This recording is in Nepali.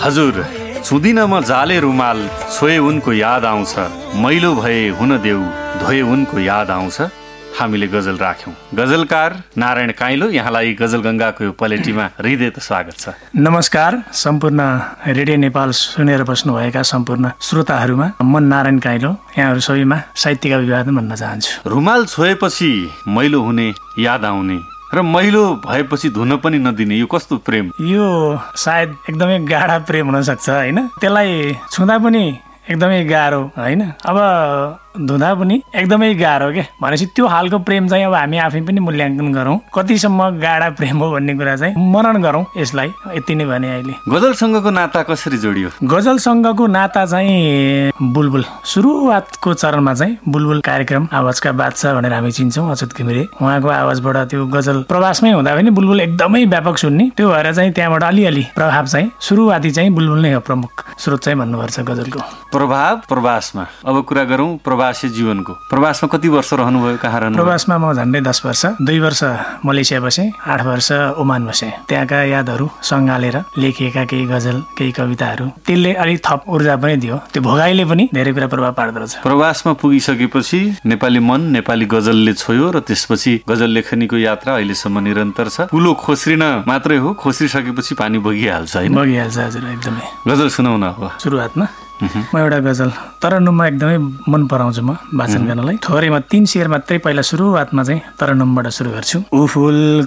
हजुर छुदिन म जाले रुमाल, छोए उनको याद आउँछ, मैलो भए हुन देऊ, धोए उनको याद आउँछ। हामीले गजल राख्यौं। गजलकार नारायण काइलो, यहाँलाई गजल गंगाको यो पलेटीमा हृदय स्वागत छ। नमस्कार सम्पूर्ण रेडियो नेपाल सुनेर बस्नुभएका सम्पूर्ण श्रोताहरूमा म नारायण काइलो यहाँहरू सबैमा साहित्यिक अभिवादन भन्न चाहन्छु। रुमाल छोएपछि मैलो हुने याद आउने र मैलो भएपछि धुन पनि नदिने, यो कस्तो प्रेम? यो सायद एकदमै गाढा प्रेम हुन सक्छ हैन? त्यसलाई छुँदा पनि एकदमै गाह्रो हैन, अब धुँदा पनि एकदमै गाह्रो के भनेपछि त्यो हालको प्रेम चाहिँ अब हामी आफै पनि मूल्याङ्कन गरौँ, कतिसम्म गाढा प्रेम हो भन्ने कुरा चाहिँ मनन गरौँ। यसलाई यति नै भने। अहिले गजलसँगको नाता कसरी जोडियो? गजलसँगको नाता चाहिँ बुलबुल सुरुवातको चरणमा चाहिँ बुलबुल कार्यक्रम आवाजका बादशाह भनेर हामी चिन्छौँ अच्युत घिमिरे, उहाँको आवाजबाट त्यो गजल प्रवासमै हुँदा पनि बुलबुल एकदमै व्यापक सुन्ने, त्यो भएर चाहिँ त्यहाँबाट अलिअलि प्रभाव चाहिँ सुरुवाती चाहिँ बुलबुल नै हो प्रमुख स्रोत चाहिँ भन्नुपर्छ गजलको। प्रभाव प्रवासमा अब कुरा गरौँ प्रवासी जीवनको। प्रवासमा कति वर्ष रहनुभयो, कहाँ रहनु? प्रवासमा म झन्डै 10 वर्ष, 2 वर्ष मलेसिया बसेँ, 8 वर्ष ओमान बसेँ। त्यहाँका यादहरू सँगालेर लेखिएका केही गजल केही कविताहरू, त्यसले अलिक थप ऊर्जा पनि दियो। त्यो भोगाइले पनि धेरै कुरा प्रभाव पार्दो रहेछ। प्रवासमा पुगिसकेपछि नेपाली मन नेपाली गजलले छोयो र त्यसपछि गजल लेखनीको यात्रा अहिलेसम्म निरन्तर छ। पुलो खोस्रिन मात्रै हो, खोस्रिसकेपछि पानी बगिहाल्छ हैन? बगिहाल्छ हजुर, एकदमै। गजल सुनाउन अब सुरुवातमा म एउटा गजल तरन्नुममा एकदमै मन पराउँछु म वाचन गर्नलाई। थोरैमा 3 शेर मात्रै पहिला सुरुवातमा चाहिँ तरन्नुमबाट सुरु गर्छु। ऊ फुल